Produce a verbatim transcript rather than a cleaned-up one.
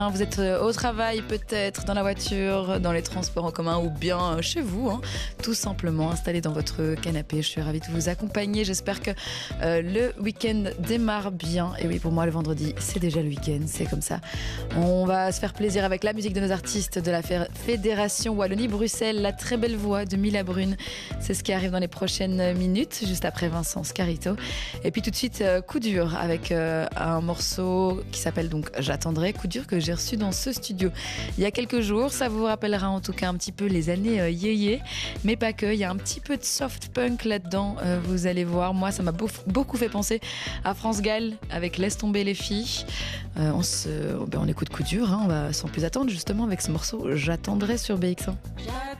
Vous êtes au travail, peut-être dans la voiture, dans les transports en commun ou bien chez vous, hein, tout simplement installé dans votre canapé. Je suis ravie de vous accompagner. J'espère que euh, le week-end démarre bien. Et oui, pour moi, le vendredi, c'est déjà le week-end. C'est comme ça. On va se faire plaisir avec la musique de nos artistes de la Fédération Wallonie-Bruxelles, la très belle voix de Mila Brune. C'est ce qui arrive dans les prochaines minutes, juste après Vincent Scarito. Et puis tout de suite, euh, coup dur avec euh, un morceau qui s'appelle donc J'attendrai. Coup dur que j'ai reçu dans ce studio il y a quelques jours. Ça vous rappellera en tout cas un petit peu les années euh, yéyé, mais pas que. Il y a un petit peu de soft punk là-dedans, euh, vous allez voir. Moi, ça m'a beaucoup fait penser à France Gall avec Laisse tomber les filles. Euh, on, se, ben on écoute coup dur, hein. On va sans plus attendre justement avec ce morceau J'attendrai sur B X un.